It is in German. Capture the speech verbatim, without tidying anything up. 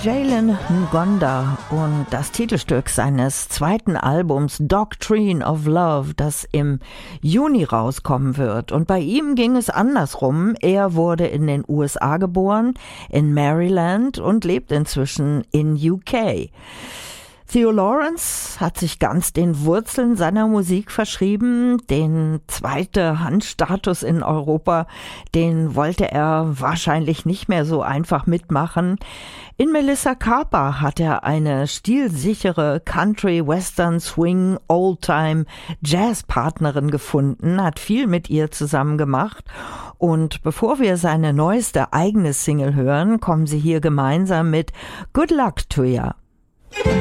Jalen Ngonda und das Titelstück seines zweiten Albums Doctrine of Love, das im Juni rauskommen wird. Und bei ihm ging es andersrum. Er wurde in den U S A geboren, in Maryland, und lebt inzwischen in U K. Theo Lawrence hat sich ganz den Wurzeln seiner Musik verschrieben. Den Zweite-Hand-Status in Europa, den wollte er wahrscheinlich nicht mehr so einfach mitmachen. In Melissa Carper hat er eine stilsichere Country, Western, Swing, Oldtime, Jazz-Partnerin gefunden, hat viel mit ihr zusammen gemacht. Und bevor wir seine neueste eigene Single hören, kommen sie hier gemeinsam mit Good Luck to Ya.